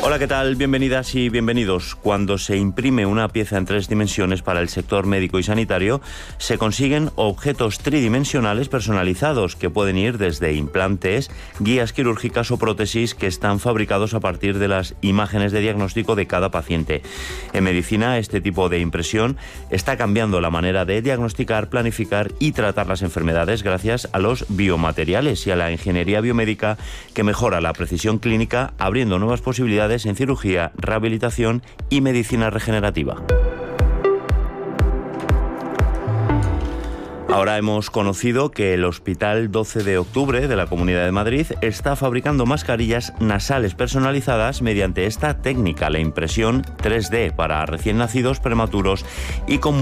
Hola, ¿qué tal? Bienvenidas y bienvenidos. Cuando se imprime una pieza en 3 dimensiones para el sector médico y sanitario, se consiguen objetos tridimensionales personalizados que pueden ir desde implantes, guías quirúrgicas o prótesis que están fabricados a partir de las imágenes de diagnóstico de cada paciente. En medicina, este tipo de impresión está cambiando la manera de diagnosticar, planificar y tratar las enfermedades gracias a los biomateriales y a la ingeniería biomédica que mejora la precisión clínica, abriendo nuevas posibilidades en cirugía, rehabilitación y medicina regenerativa. Ahora hemos conocido que el Hospital 12 de Octubre de la Comunidad de Madrid está fabricando mascarillas nasales personalizadas mediante esta técnica, la impresión 3D para recién nacidos, prematuros y con